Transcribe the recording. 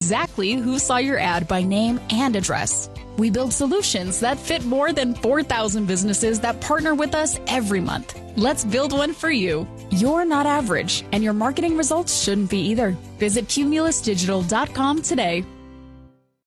exactly who saw your ad by name and address. We build solutions that fit more than 4,000 businesses that partner with us every month. Let's build one for you. You're not average, and your marketing results shouldn't be either. Visit cumulusdigital.com today.